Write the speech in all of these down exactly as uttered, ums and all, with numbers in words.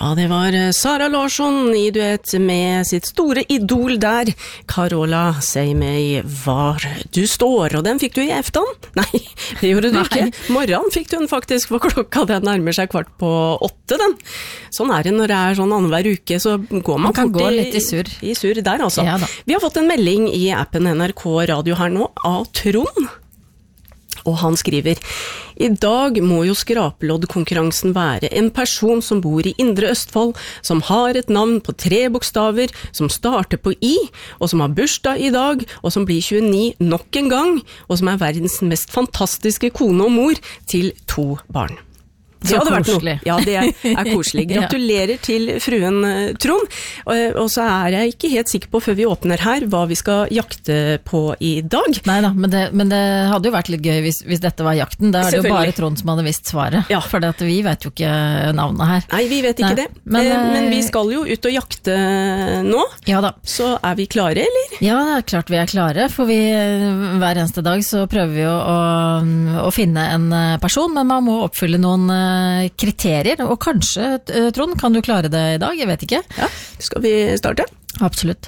Ja, det var Sara Larsson i duett med sitt store idol der, Carola, si meg var du står, og den fikk du i eftan? Nei, det gjorde du Nei. ikke. Morgen fikk du den faktisk, for klokka den nærmer seg kvart på åtte, den. Sånn er det når det er sånn annenhver uke, så går man, man kan fort gå i, litt i sur. I sur der, altså. Ja, Vi har fått en melding i appen N R K Radio her nå av Trond. Og han skriver, i dag må jo skrapeloddkonkurransen være en person som bor i Indre Østfold, som har et navn på tre bokstaver, som starter på I, og som har bursdag i dag, og som blir tjueni nok en gang, og som er verdens mest fantastiske kone og mor til to barn. Så det koselig. Ja, det er, er koselig. Gratulerer til fruen Trond. Og, og så er jeg ikke helt sikker på før vi åpner her hva vi skal jakte på i dag. Neida, men det, men det hadde jo vært litt gøy hvis, hvis dette var jakten. Da er det jo bare Trond som hadde visst svaret. Ja. For det at vi vet jo ikke navnet her. Nei, vi vet ikke Nei. det. Men, eh, men vi skal jo ut og jakte nå. Ja da. Så er vi klare, eller? Ja, det er klart vi er klare. For vi, hver eneste dag så prøver vi jo å, å finne en person, men man må oppfylle noen kriterier, og kanskje, Trond, kan du klare det i dag? Jeg vet ikke. Ja, skal vi starte? Absolutt.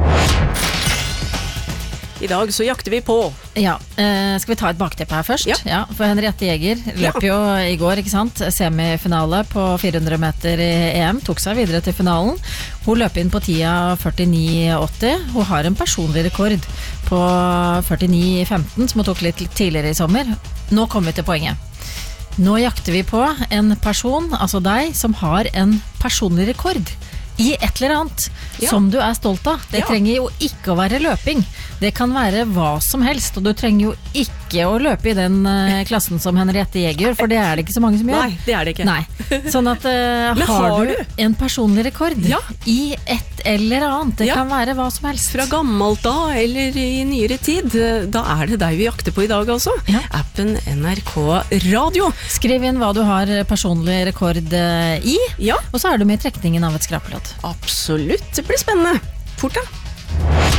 I dag så jakter vi på. Ja, eh, skal vi ta et bakteppe her først? Ja. Ja, for Henriette Jæger løp jo i går, ikke sant? Semifinale på fire hundre meter i E M, tok seg videre til finalen. Hun løp inn på tida førtini åtti. Hun har en personlig rekord på førtini femten, som hun tok litt tidligere i sommer. Nå kommer vi til poenget. Nå jakter vi på en person, altså deg, som har en personlig rekord i et eller annet ja. som du er stolt av. Det ja. trenger jo ikke å være løping. Det kan være hva som helst, og du trenger jo ikke å løpe i den uh, klassen som Henriette Jæger, for det er det ikke så mange som gjør. Nei, det er det ikke. Nei. Sånn at uh, har, har du en personlig rekord ja. i et eller annet, det ja. kan være hva som helst. Fra gammelt da, eller i nyere tid, da er det deg vi jakter på i dag altså. Ja. Appen N R K Radio. Skriv inn hva du har personlig rekord uh, i, ja. og så er du med i trekningen av et skrapelodd. Absolutt, det blir spennende. Fort da.